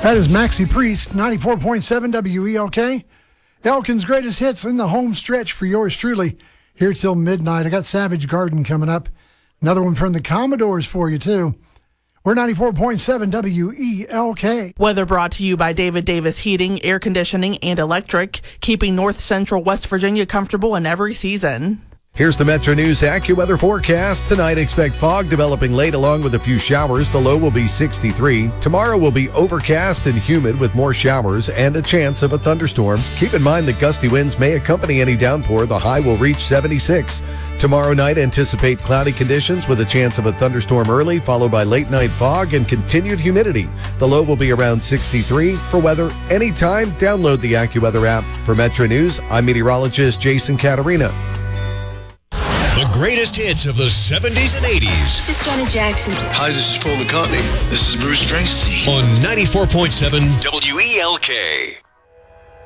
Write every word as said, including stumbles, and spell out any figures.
That is Maxi Priest, ninety-four point seven W E L K. Elkin's greatest hits in the home stretch for yours truly here till midnight. I got Savage Garden coming up. Another one from the Commodores for you, too. We're ninety-four point seven W E L K. Weather brought to you by David Davis Heating, Air Conditioning, and Electric, keeping North Central West Virginia comfortable in every season. Here's the Metro News AccuWeather forecast. Tonight, expect fog developing late along with a few showers. The low will be sixty-three. Tomorrow will be overcast and humid with more showers and a chance of a thunderstorm. Keep in mind that gusty winds may accompany any downpour. The high will reach seventy-six. Tomorrow night, anticipate cloudy conditions with a chance of a thunderstorm early, followed by late night fog and continued humidity. The low will be around sixty-three. For weather anytime, download the AccuWeather app. For Metro News, I'm meteorologist Jason Caterina. The greatest hits of the seventies and eighties. This is Janet Jackson. Hi, this is Paul McCartney. This is Bruce Springsteen. On ninety-four point seven W E L K.